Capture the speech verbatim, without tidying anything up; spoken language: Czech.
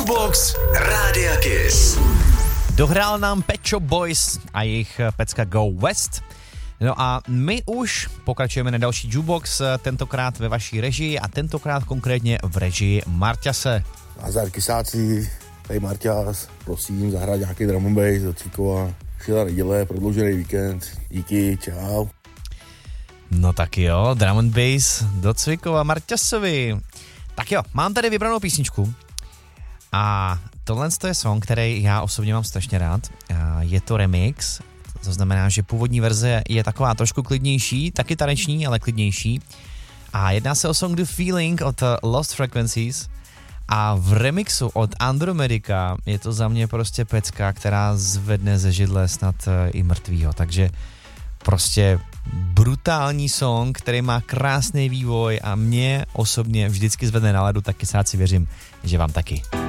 Jukebox Rádia Kiss. Dohrál nám Pet Shop Boys a jejich pecka Go West. No a my už pokračujeme na další Jukebox, tentokrát ve vaší režii a tentokrát konkrétně v režii Marťase. Nazdar kysáci, tady Marťas, prosím, zahrát nějaký drum and bass do Cvikova. Šila neděle, prodloužený víkend, díky, čau. No tak jo, drum and bass do Cvikova Marťasovi. Tak jo, mám tady vybranou písničku a tohle je song, který já osobně mám strašně rád. Je to remix, to znamená, že původní verze je taková trošku klidnější, taky taneční, ale klidnější. A jedná se o song The Feeling od Lost Frequencies a v remixu od Andromedica je to za mě prostě pecka, která zvedne ze židle snad i mrtvýho. Takže prostě brutální song, který má krásný vývoj a mě osobně vždycky zvedne náladu, tak kysáci věřím, že vám taky.